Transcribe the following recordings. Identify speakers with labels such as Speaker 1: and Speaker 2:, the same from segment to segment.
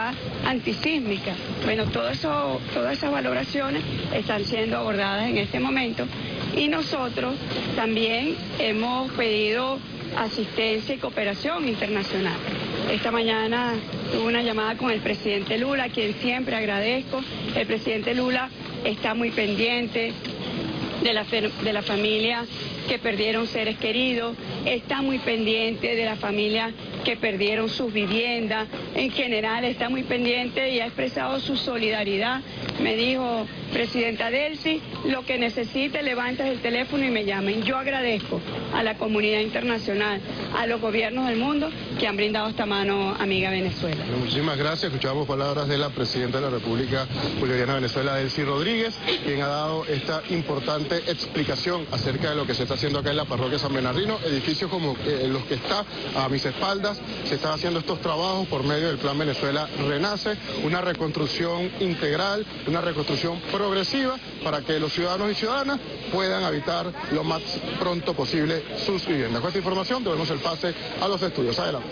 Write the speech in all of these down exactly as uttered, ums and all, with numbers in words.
Speaker 1: seguridad antisísmica. Bueno, todo eso, todas esas valoraciones están siendo abordadas en este momento y nosotros también hemos pedido asistencia y cooperación internacional. Esta mañana tuve una llamada con el presidente Lula, a quien siempre agradezco. El presidente Lula está muy pendiente de la, de la familia que perdieron seres queridos, está muy pendiente de la familia que perdieron sus viviendas, en general está muy pendiente y ha expresado su solidaridad. Me dijo, presidenta Delcy, lo que necesite, levantas el teléfono y me llamen. Yo agradezco a la comunidad internacional, a los gobiernos del mundo que han brindado esta mano amiga a Venezuela.
Speaker 2: Bueno, muchísimas gracias. Escuchamos palabras de la presidenta de la República Bolivariana de Venezuela, Delcy Rodríguez, quien ha dado esta importante explicación acerca de lo que se está haciendo acá en la parroquia San Bernardino. Edificios como eh, los que está a mis espaldas, se están haciendo estos trabajos por medio del Plan Venezuela Renace, una reconstrucción integral, una reconstrucción progresiva para que los ciudadanos y ciudadanas puedan habitar lo más pronto posible sus viviendas. Con esta información tenemos el pase a los estudios. Adelante.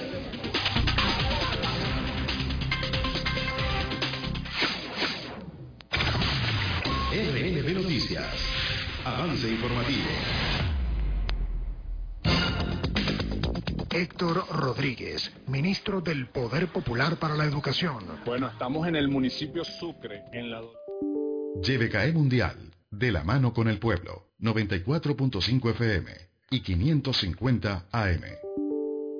Speaker 3: R N B Noticias. Avance informativo.
Speaker 4: Héctor Rodríguez, ministro del Poder Popular para la Educación.
Speaker 5: Bueno, estamos en el municipio Sucre, en la...
Speaker 3: Y B K E Mundial, de la mano con el pueblo, noventa y cuatro punto cinco F M y quinientos cincuenta A M.